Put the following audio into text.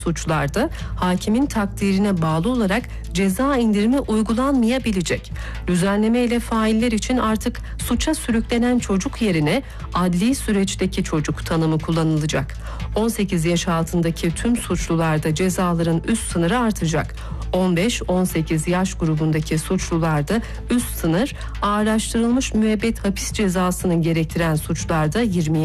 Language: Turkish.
suçlarda hakimin takdirine bağlı olarak ceza indirimi uygulanmayabilecek. Düzenleme ile failler için artık suça sürüklenen çocuk yerine adli süreçteki çocuk tanımı kullanılacak. 18 yaş altındaki tüm suçlularda cezaların üst sınırı artacak. 15-18 yaş grubundaki suçlularda üst sınır ağırlaştırılmış müebbet hapis cezasını gerektiren suçlarda 20